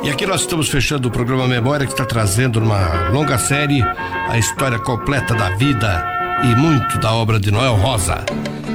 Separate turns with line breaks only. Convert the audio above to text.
E aqui nós estamos fechando o programa Memória, que está trazendo numa longa série a história completa da vida e muito da obra de Noel Rosa.